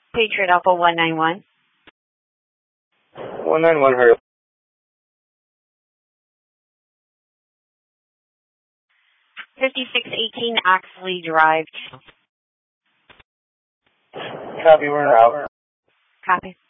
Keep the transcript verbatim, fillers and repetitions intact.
Patriot Alpha one nine one. one nine one, hurry up. fifty-six eighteen Oxley Drive. Copy, we're out. Copy.